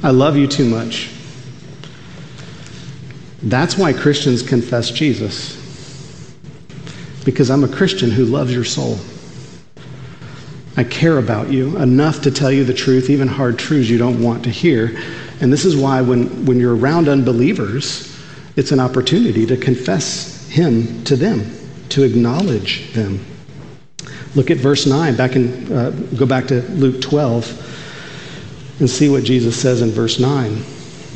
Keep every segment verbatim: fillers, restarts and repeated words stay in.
I love you too much. That's why Christians confess Jesus. Because I'm a Christian who loves your soul. I care about you enough to tell you the truth, even hard truths you don't want to hear. And this is why when, when you're around unbelievers, it's an opportunity to confess him to them, to acknowledge them. Look at verse nine. Back in, uh, go back to Luke twelve and see what Jesus says in verse nine.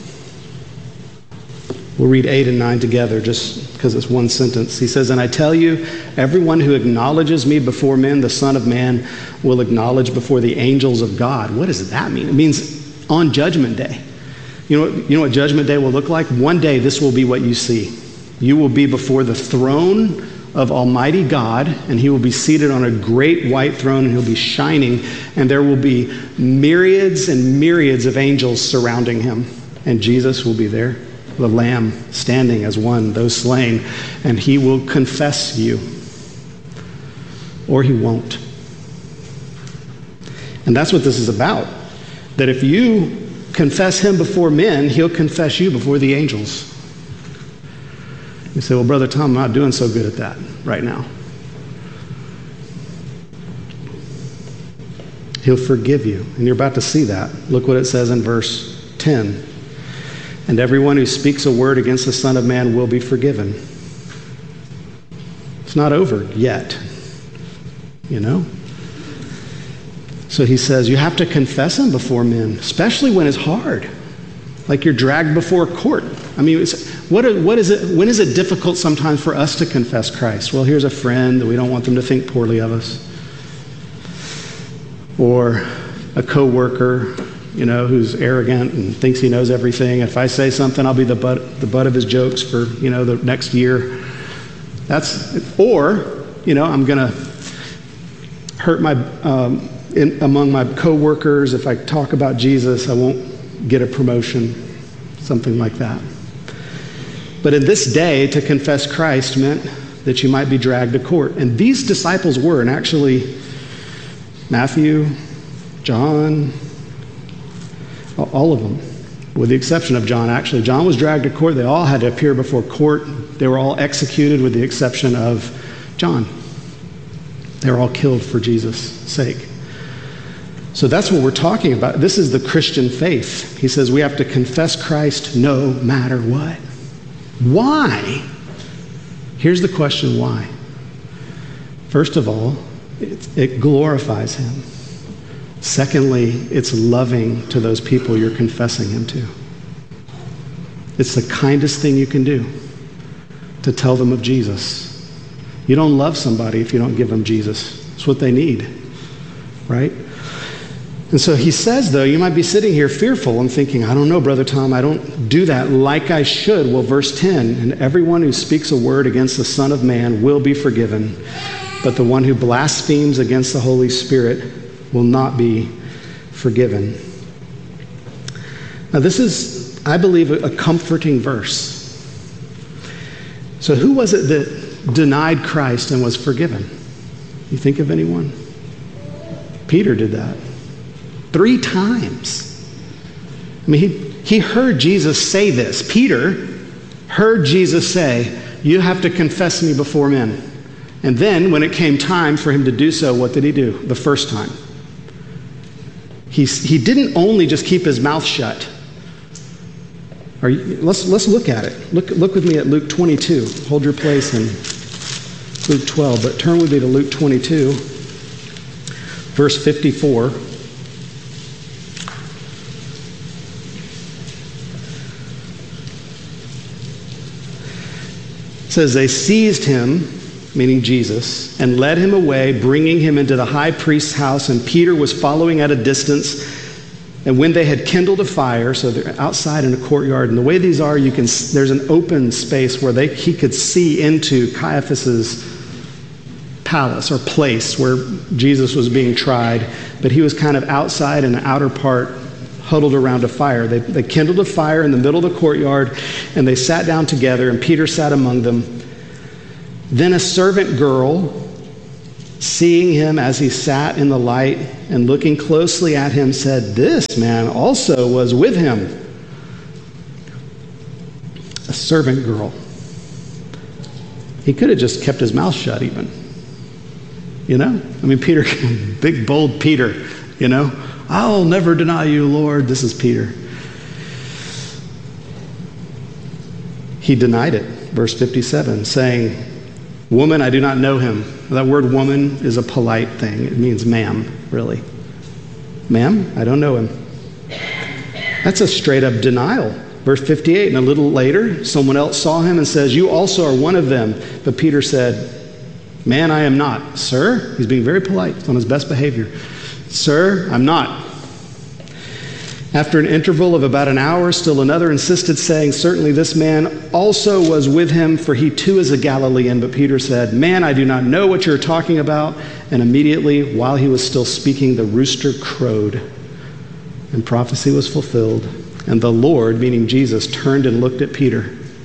We'll read eight and nine together just because it's one sentence. He says, "And I tell you, everyone who acknowledges me before men, the Son of Man will acknowledge before the angels of God." What does that mean? It means on Judgment Day. You know, you know what Judgment Day will look like? One day this will be what you see. You will be before the throne of Almighty God, and he will be seated on a great white throne, and he'll be shining, and there will be myriads and myriads of angels surrounding him, and Jesus will be there, the Lamb standing as one, those slain, and he will confess you, or he won't. And that's what this is about, that if you confess him before men, he'll confess you before the angels. You say, "Well, Brother Tom, I'm not doing so good at that right now." He'll forgive you, and you're about to see that. Look what it says in verse ten. "And everyone who speaks a word against the Son of Man will be forgiven." It's not over yet, you know? So he says you have to confess him before men, especially when it's hard, like you're dragged before court. I mean, it's, what, what is it? When is it difficult sometimes for us to confess Christ? Well, here's a friend that we don't want them to think poorly of us, or a coworker, you know, who's arrogant and thinks he knows everything. If I say something, I'll be the butt, the butt of his jokes for, you know, the next year. That's, or, you know, I'm going to hurt my, um, in, among my coworkers. If I talk about Jesus, I won't get a promotion, something like that. But in this day, to confess Christ meant that you might be dragged to court. And these disciples were, and actually Matthew, John, all of them, with the exception of John. Actually, John was dragged to court. They all had to appear before court. They were all executed with the exception of John. They were all killed for Jesus' sake. So that's what we're talking about. This is the Christian faith. He says we have to confess Christ no matter what. Why? Here's the question, why? First of all, it, it glorifies him. Secondly, it's loving to those people you're confessing him to. It's the kindest thing you can do to tell them of Jesus. You don't love somebody if you don't give them Jesus. It's what they need, right? And so he says, though, you might be sitting here fearful and thinking, I don't know, Brother Tom, I don't do that like I should. Well, verse ten, "And everyone who speaks a word against the Son of Man will be forgiven, but the one who blasphemes against the Holy Spirit will not be forgiven." Now, this is, I believe, a comforting verse. So who was it that denied Christ and was forgiven? You think of anyone? Peter did that. Three times. I mean, he, he heard Jesus say this. Peter heard Jesus say, "You have to confess me before men." And then when it came time for him to do so, what did he do the first time? He, he didn't only just keep his mouth shut. Are you, let's, let's look at it. Look, look with me at Luke twenty-two. Hold your place in Luke twelve, but turn with me to Luke twenty-two, verse fifty-four. It says, "They seized him," meaning Jesus, "and led him away, bringing him into the high priest's house. And Peter was following at a distance. And when they had kindled a fire," so they're outside in a courtyard, and the way these are, you can there's an open space where they he could see into Caiaphas's palace or place where Jesus was being tried, but he was kind of outside in the outer part, huddled around a fire. They, they kindled a fire in the middle of the courtyard, and they sat down together, and Peter sat among them. Then a servant girl seeing him as he sat in the light and looking closely at him, said, "This man also was with him." A servant girl. He could have just kept his mouth shut even. You know? I mean, Peter, big, bold Peter, you know? "I'll never deny you, Lord." This is Peter. He denied it, verse fifty-seven, saying, "Woman, I do not know him." That word woman is a polite thing. It means ma'am, really. "Ma'am, I don't know him." That's a straight up denial. Verse fifty-eight, and a little later, someone else saw him and says, "You also are one of them." But Peter said, "Man, I am not." "Sir," he's being very polite, on his best behavior. "Sir, I'm not." After an interval of about an hour, still another insisted, saying, "Certainly this man also was with him, for he too is a Galilean." But Peter said, "Man, I do not know what you're talking about." And immediately, while he was still speaking, the rooster crowed, and prophecy was fulfilled. And the Lord, meaning Jesus, turned and looked at Peter.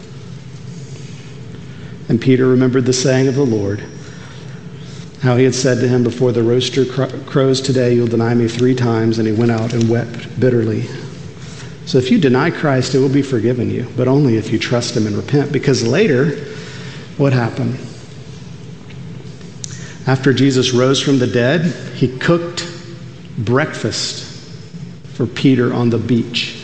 And Peter remembered the saying of the Lord, how he had said to him, "Before the rooster crows today, you'll deny me three times." And he went out and wept bitterly. So if you deny Christ, it will be forgiven you, but only if you trust him and repent. Because later, what happened? After Jesus rose from the dead, he cooked breakfast for Peter on the beach.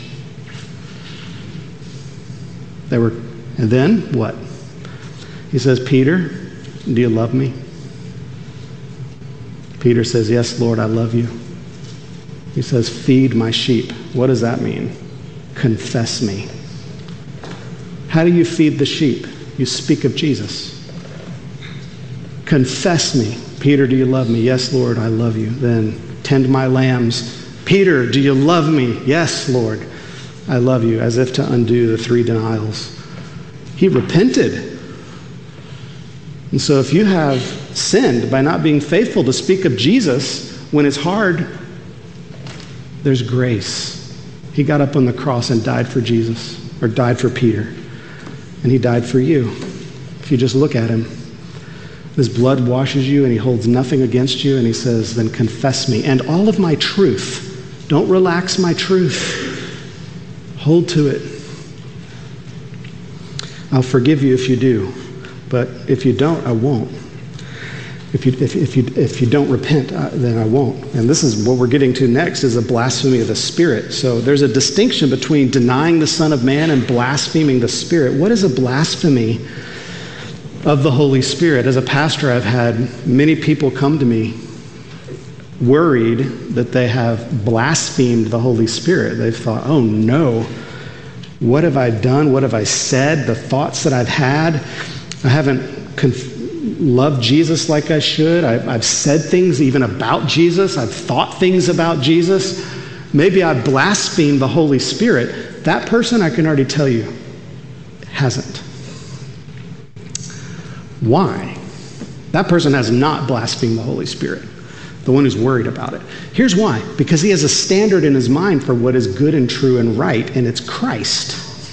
They were, and then what? He says, "Peter, do you love me?" Peter says, "Yes, Lord, I love you." He says, "Feed my sheep." What does that mean? Confess me. How do you feed the sheep? You speak of Jesus. Confess me. "Peter, do you love me?" "Yes, Lord, I love you." Then tend my lambs. "Peter, do you love me?" "Yes, Lord, I love you," as if to undo the three denials. He repented. And so if you have sinned by not being faithful to speak of Jesus when it's hard, there's grace. He got up on the cross and died for Jesus, or died for Peter. And he died for you. If you just look at him, his blood washes you and he holds nothing against you, and he says, "Then confess me and all of my truth." Don't relax my truth. Hold to it. I'll forgive you if you do, but if you don't, I won't. If you, if, if you, if you don't repent, uh, then I won't. And this is what we're getting to next, is a blasphemy of the Spirit. So there's a distinction between denying the Son of Man and blaspheming the Spirit. What is a blasphemy of the Holy Spirit? As a pastor, I've had many people come to me worried that they have blasphemed the Holy Spirit. They've thought, "Oh no, what have I done? What have I said? The thoughts that I've had, I haven't conf- loved Jesus like I should. I've, I've said things even about Jesus. I've thought things about Jesus. Maybe I've blasphemed the Holy Spirit." That person, I can already tell you, hasn't. Why? That person has not blasphemed the Holy Spirit, the one who's worried about it. Here's why. Because he has a standard in his mind for what is good and true and right, and it's Christ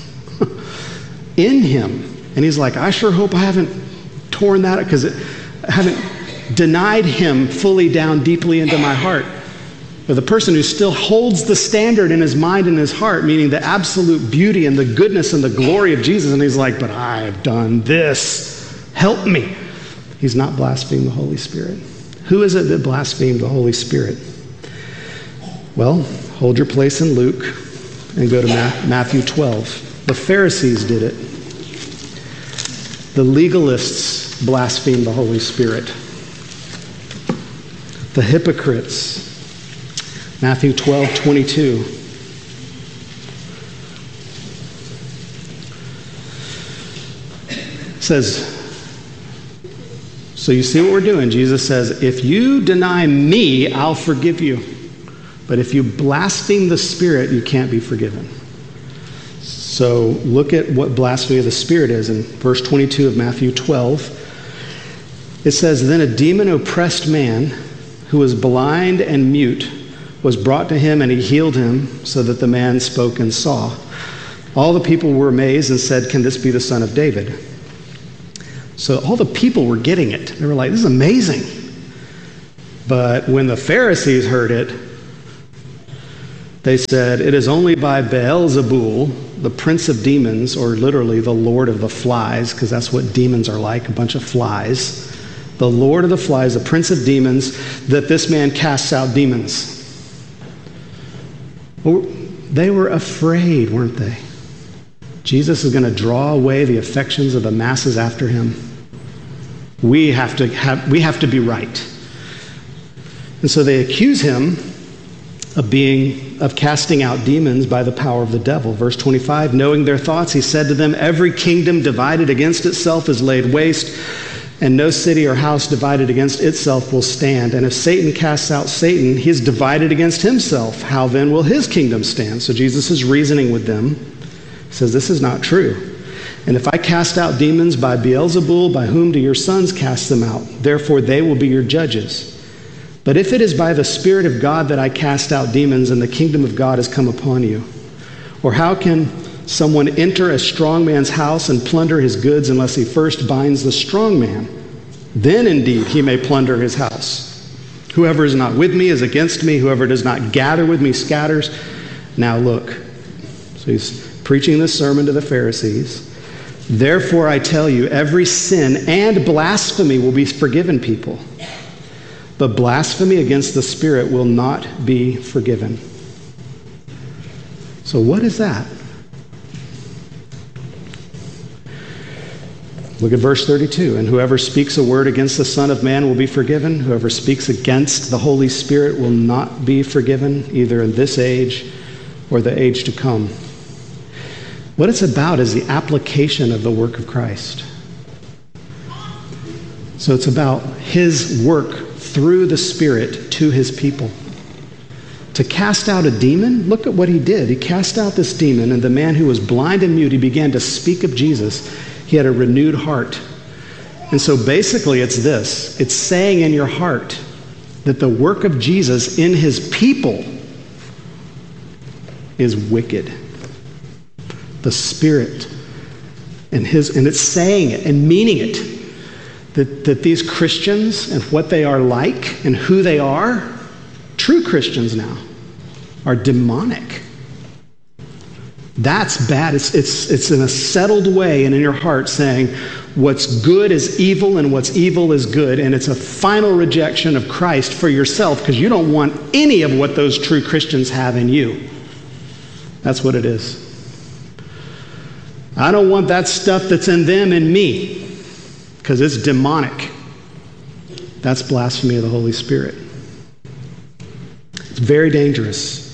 in him. And he's like, "I sure hope I haven't torn that, because I haven't denied him fully down deeply into my heart." But the person who still holds the standard in his mind and his heart, meaning the absolute beauty and the goodness and the glory of Jesus, and he's like, "But I've done this. Help me." He's not blasphemed the Holy Spirit. Who is it that blasphemed the Holy Spirit? Well, hold your place in Luke and go to Matthew twelve. The Pharisees did it. The legalists blasphemed the Holy Spirit. The hypocrites. Matthew twelve twenty-two. Says, so you see what we're doing. Jesus says, "If you deny me, I'll forgive you. But if you blaspheme the Spirit, you can't be forgiven." So look at what blasphemy of the Spirit is in verse twenty-two of Matthew twelve. It says, "Then a demon-oppressed man who was blind and mute was brought to him, and he healed him, so that the man spoke and saw. All the people were amazed and said, 'Can this be the Son of David?'" So all the people were getting it. They were like, "This is amazing." But when the Pharisees heard it, they said, it is only by Beelzebul, the prince of demons, or literally the lord of the flies, because that's what demons are like, a bunch of flies. The lord of the flies, the prince of demons, that this man casts out demons. Well, they were afraid, weren't they? Jesus is going to draw away the affections of the masses after him. We have to have, we have to be right. And so they accuse him of being, of casting out demons by the power of the devil. Verse twenty-five, knowing their thoughts, he said to them, every kingdom divided against itself is laid waste, and no city or house divided against itself will stand. And if Satan casts out Satan, he is divided against himself. How then will his kingdom stand? So Jesus is reasoning with them. He says, this is not true. And if I cast out demons by Beelzebul, by whom do your sons cast them out? Therefore they will be your judges. But if it is by the Spirit of God that I cast out demons, and the kingdom of God has come upon you, or how can someone enter a strong man's house and plunder his goods unless he first binds the strong man? Then indeed he may plunder his house. Whoever is not with me is against me. Whoever does not gather with me scatters. Now look. So he's preaching this sermon to the Pharisees. Therefore I tell you, every sin and blasphemy will be forgiven people, but blasphemy against the Spirit will not be forgiven. So what is that? Look at verse thirty-two. And whoever speaks a word against the Son of Man will be forgiven. Whoever speaks against the Holy Spirit will not be forgiven, either in this age or the age to come. What it's about is the application of the work of Christ. So it's about his work through the Spirit to his people. To cast out a demon, look at what he did. He cast out this demon, and the man who was blind and mute, he began to speak of Jesus. He had a renewed heart. And so basically it's this. It's saying in your heart that the work of Jesus in his people is wicked. The Spirit and his, and it's saying it and meaning it. That, that these Christians and what they are like and who they are, true Christians now, are demonic. That's bad. It's, it's, it's in a settled way and in your heart saying what's good is evil and what's evil is good, and it's a final rejection of Christ for yourself because you don't want any of what those true Christians have in you. That's what it is. I don't want that stuff that's in them in me, because it's demonic. That's blasphemy of the Holy Spirit. It's very dangerous.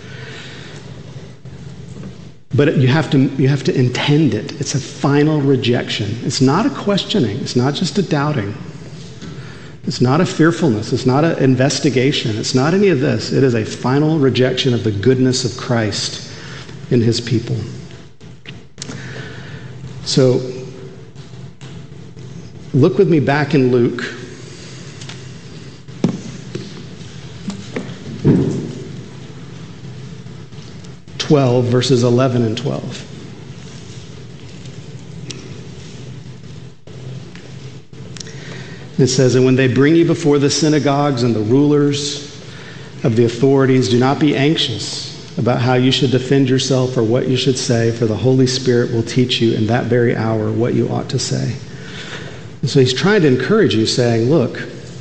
But you have to you have to intend it. It's a final rejection. It's not a questioning. It's not just a doubting. It's not a fearfulness. It's not an investigation. It's not any of this. It is a final rejection of the goodness of Christ in his people. So, look with me back in Luke. twelve, verses eleven and twelve. It says, and when they bring you before the synagogues and the rulers of the authorities, do not be anxious about how you should defend yourself or what you should say, for the Holy Spirit will teach you in that very hour what you ought to say. And so he's trying to encourage you, saying, look,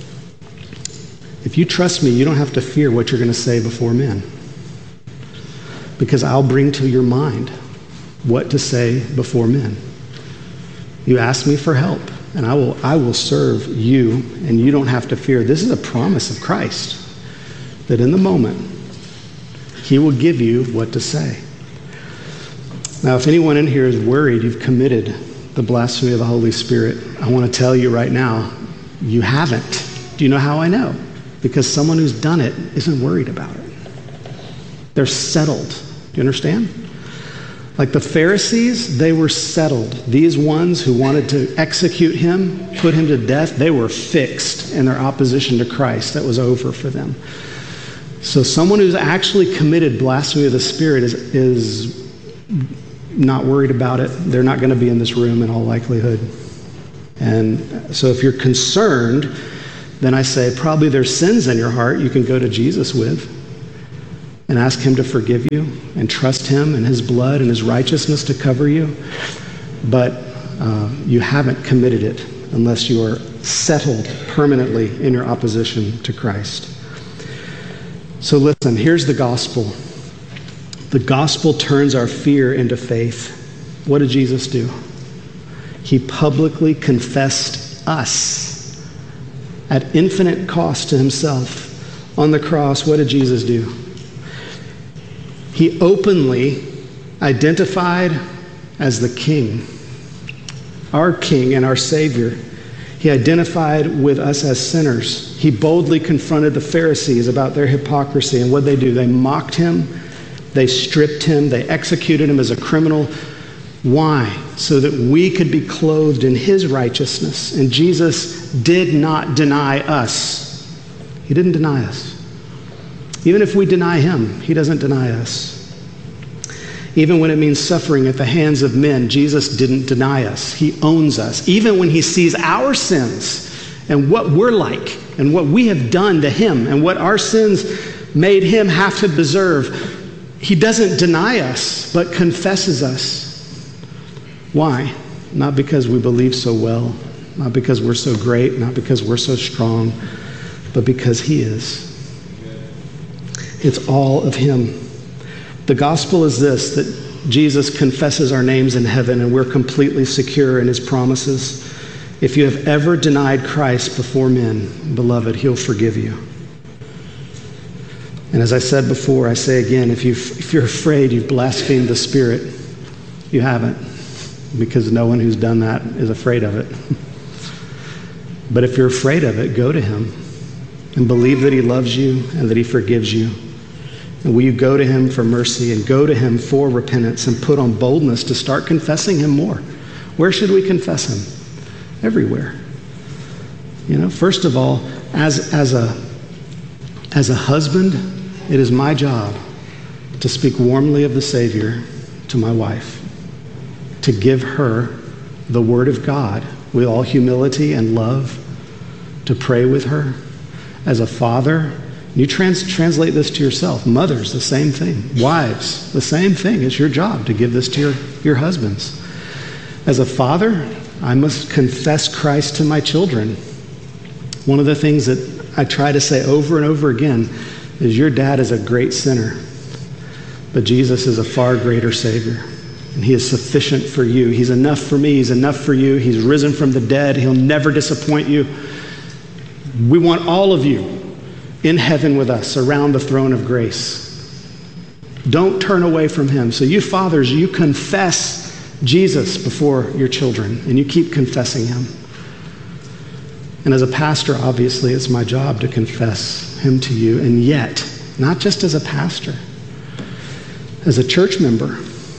if you trust me, you don't have to fear what you're going to say before men, because I'll bring to your mind what to say before men. You ask me for help, and I will, I will serve you, and you don't have to fear. This is a promise of Christ, that in the moment, he will give you what to say. Now, if anyone in here is worried you've committed the blasphemy of the Holy Spirit, I want to tell you right now, you haven't. Do you know how I know? Because someone who's done it isn't worried about it. They're settled. Do you understand? Like the Pharisees, they were settled. These ones who wanted to execute him, put him to death, they were fixed in their opposition to Christ. That was over for them. So someone who's actually committed blasphemy of the Spirit is, is not worried about it. They're not going to be in this room in all likelihood. And so if you're concerned then I say, probably there's sins in your heart you can go to Jesus with and ask him to forgive you and trust him and his blood and his righteousness to cover you. But uh, you haven't committed it unless you are settled permanently in your opposition to Christ. So listen, here's the gospel. The gospel turns our fear into faith. What did Jesus do? He publicly confessed us at infinite cost to himself. On the cross, what did Jesus do? He openly identified as the King, our King and our Savior. He identified with us as sinners. He boldly confronted the Pharisees about their hypocrisy, and what did they do? They mocked him, they stripped him, they executed him as a criminal. Why? So that we could be clothed in his righteousness. And Jesus did not deny us. He didn't deny us. Even if we deny him, he doesn't deny us. Even when it means suffering at the hands of men, Jesus didn't deny us. He owns us. Even when he sees our sins and what we're like and what we have done to him and what our sins made him have to deserve, he doesn't deny us, but confesses us. Why? Not because we believe so well, not because we're so great, not because we're so strong, but because he is. It's all of him. The gospel is this, that Jesus confesses our names in heaven and we're completely secure in his promises. If you have ever denied Christ before men, beloved, he'll forgive you. And as I said before, I say again, if, you if you're afraid you've blasphemed the Spirit, you haven't, because no one who's done that is afraid of it. But if you're afraid of it, go to him and believe that he loves you and that he forgives you. And will you go to him for mercy and go to him for repentance and put on boldness to start confessing him more? Where should we confess him? Everywhere. You know, first of all, as, as, a, as a husband, it is my job to speak warmly of the Savior to my wife, to give her the Word of God with all humility and love, to pray with her. As a father, you trans- translate this to yourself. Mothers, the same thing. Wives, the same thing. It's your job to give this to your, your husbands. As a father, I must confess Christ to my children. One of the things that I try to say over and over again is your dad is a great sinner, but Jesus is a far greater Savior. And he is sufficient for you. He's enough for me. He's enough for you. He's risen from the dead. He'll never disappoint you. We want all of you in heaven with us around the throne of grace. Don't turn away from him. So you fathers, you confess Jesus before your children, and you keep confessing him. And as a pastor, obviously, it's my job to confess him to you. And yet, not just as a pastor, as a church member.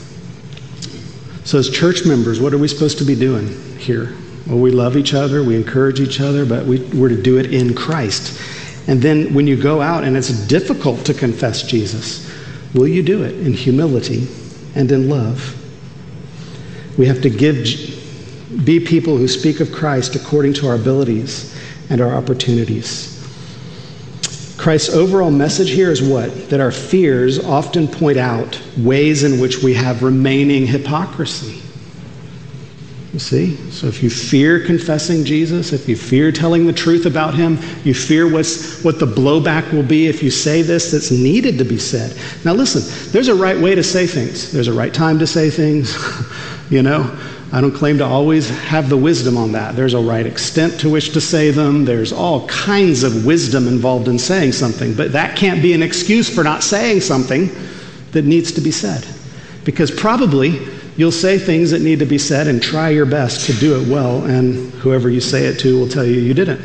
So as church members, what are we supposed to be doing here? Well, we love each other, we encourage each other, but we, we're to do it in Christ. And then when you go out and it's difficult to confess Jesus, will you do it in humility and in love? We have to give, be people who speak of Christ according to our abilities and our opportunities. Christ's overall message here is what? That our fears often point out ways in which we have remaining hypocrisy. You see? So if you fear confessing Jesus, if you fear telling the truth about him, you fear what's, what the blowback will be if you say this that's needed to be said. Now listen, there's a right way to say things. There's a right time to say things. You know, I don't claim to always have the wisdom on that. There's a right extent to which to say them. There's all kinds of wisdom involved in saying something, but that can't be an excuse for not saying something that needs to be said. Because probably you'll say things that need to be said and try your best to do it well, and whoever you say it to will tell you you didn't.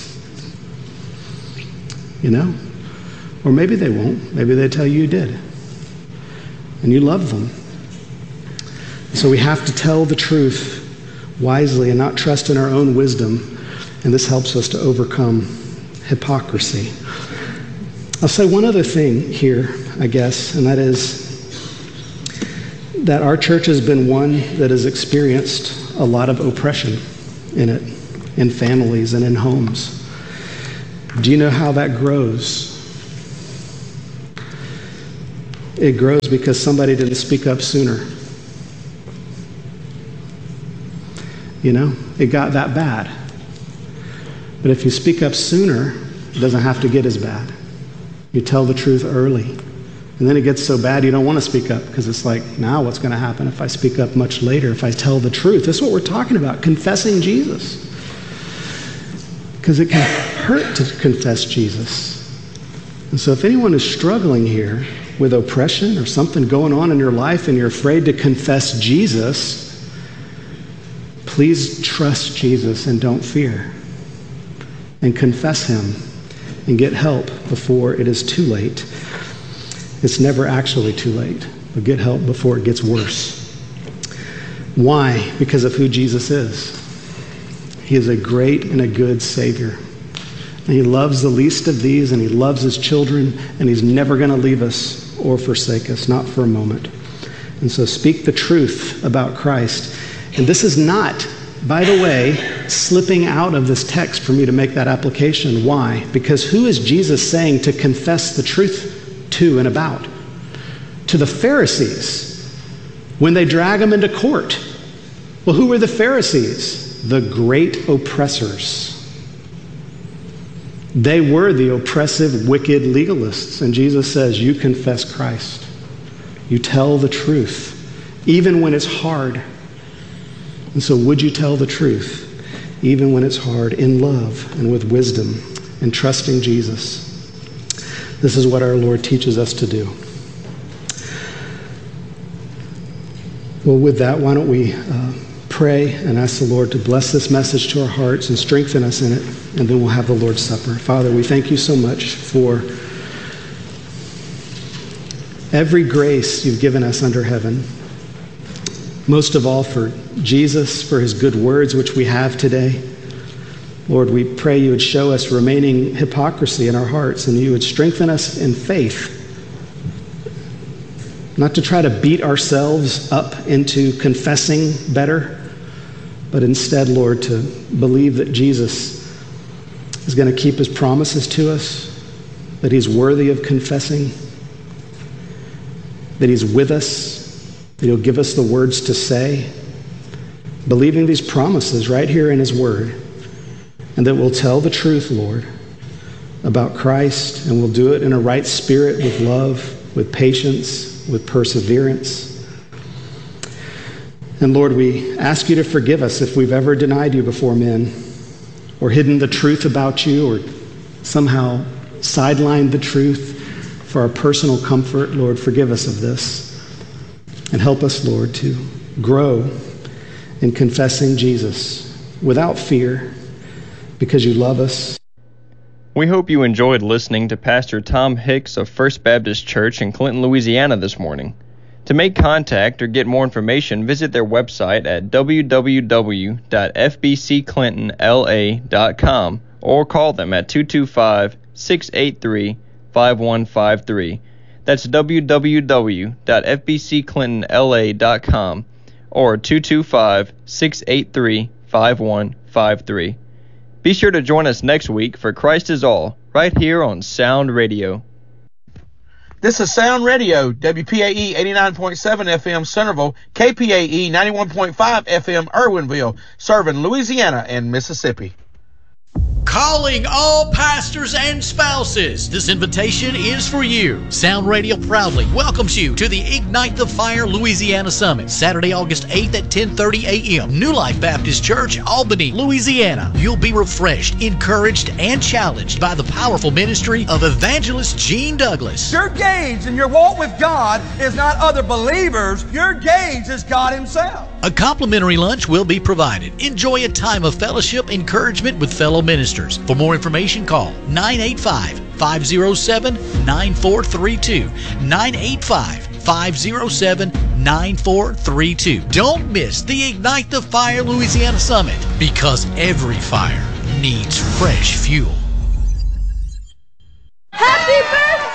You know? Or maybe they won't. Maybe they tell you you did. And you love them. So we have to tell the truth wisely and not trust in our own wisdom, and this helps us to overcome hypocrisy. I'll say one other thing here, I guess, and that is that our church has been one that has experienced a lot of oppression in it, in families and in homes. Do you know how that grows? It grows because somebody didn't speak up sooner. You know, it got that bad. But if you speak up sooner, it doesn't have to get as bad. You tell the truth early. And then it gets so bad you don't want to speak up because it's like, now what's going to happen if I speak up much later, if I tell the truth? This is what we're talking about, confessing Jesus. Because it can hurt to confess Jesus. And so if anyone is struggling here with oppression or something going on in your life and you're afraid to confess Jesus, please trust Jesus and don't fear. And confess him and get help before it is too late. It's never actually too late, but get help before it gets worse. Why? Because of who Jesus is. He is a great and a good Savior. And he loves the least of these, and he loves his children, and he's never going to leave us or forsake us, not for a moment. And so speak the truth about Christ. And this is not, by the way, slipping out of this text for me to make that application. Why? Because who is Jesus saying to confess the truth to and about? To the Pharisees when they drag him into court. Well, who were the Pharisees? The great oppressors. They were the oppressive, wicked legalists. And Jesus says, you confess Christ. You tell the truth, even when it's hard. And so would you tell the truth, even when it's hard, in love and with wisdom and trusting Jesus? This is what our Lord teaches us to do. Well, with that, why don't we uh, pray and ask the Lord to bless this message to our hearts and strengthen us in it, and then we'll have the Lord's Supper. Father, we thank you so much for every grace you've given us under heaven. Most of all for Jesus, for his good words which we have today. Lord, we pray you would show us remaining hypocrisy in our hearts, and you would strengthen us in faith. Not to try to beat ourselves up into confessing better, but instead, Lord, to believe that Jesus is going to keep his promises to us, that he's worthy of confessing, that he's with us, that he'll give us the words to say, believing these promises right here in his word, and that we'll tell the truth, Lord, about Christ, and we'll do it in a right spirit with love, with patience, with perseverance. And Lord, we ask you to forgive us if we've ever denied you before men, or hidden the truth about you, or somehow sidelined the truth for our personal comfort. Lord, forgive us of this. And help us, Lord, to grow in confessing Jesus without fear, because you love us. We hope you enjoyed listening to Pastor Tom Hicks of First Baptist Church in Clinton, Louisiana this morning. To make contact or get more information, visit their website at w w w dot f b c clinton l a dot com or call them at two two five, six eight three, five one five three. That's w w w dot f b c clinton l a dot com or two two five, six eight three, five one five three. Be sure to join us next week for Christ is All, right here on Sound Radio. This is Sound Radio, W P A E eighty-nine point seven F M Centerville, K P A E ninety-one point five F M Irwinville, serving Louisiana and Mississippi. Calling all pastors and spouses. This invitation is for you. Sound Radio proudly welcomes you to the Ignite the Fire Louisiana Summit, Saturday, August eighth at ten thirty a m New Life Baptist Church, Albany, Louisiana. You'll be refreshed, encouraged, and challenged by the powerful ministry of evangelist Gene Douglas. Your gauge in your walk with God is not other believers. Your gauge is God himself. A complimentary lunch will be provided. Enjoy a time of fellowship, encouragement with fellow ministers. For more information, call nine eight five, five oh seven, nine four three two. nine eight five, five oh seven, nine four three two. Don't miss the Ignite the Fire Louisiana Summit, because every fire needs fresh fuel. Happy birthday!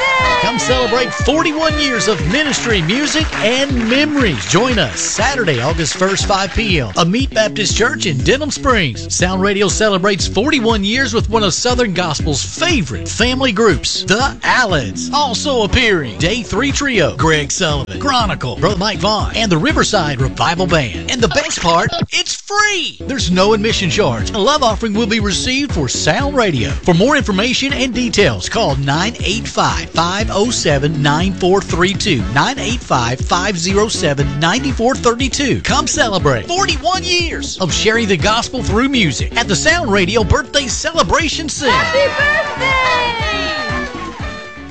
Come celebrate forty-one years of ministry, music, and memories. Join us Saturday, August first, five p.m. Amite Baptist Church in Denham Springs. Sound Radio celebrates forty-one years with one of Southern Gospel's favorite family groups, the Allads. Also appearing, Day three Trio, Greg Sullivan, Chronicle, Brother Mike Vaughn, and the Riverside Revival Band. And the best part, it's free. There's no admission charge. A love offering will be received for Sound Radio. For more information and details, call nine eight five, five oh seven, nine four three two, nine eight five, five oh seven, nine four three two. Come celebrate forty-one years of sharing the gospel through music at the Sound Radio Birthday Celebration Center. Happy birthday!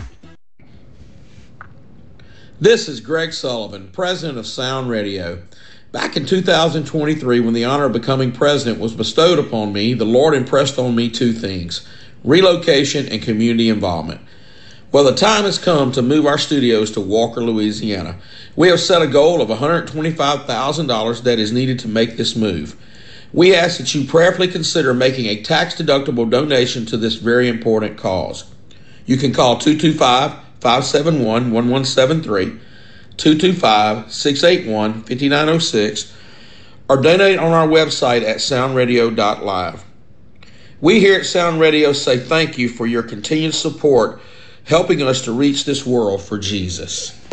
This is Greg Sullivan, president of Sound Radio. Back in two thousand twenty-three, when the honor of becoming president was bestowed upon me, the Lord impressed on me two things: relocation and community involvement. Well, the time has come to move our studios to Walker, Louisiana. We have set a goal of one hundred twenty-five thousand dollars that is needed to make this move. We ask that you prayerfully consider making a tax-deductible donation to this very important cause. You can call two two five, five seven one, one one seven three, two two five, six eight one, five nine zero six, or donate on our website at sound radio dot live. We here at Sound Radio say thank you for your continued support, helping us to reach this world for Jesus.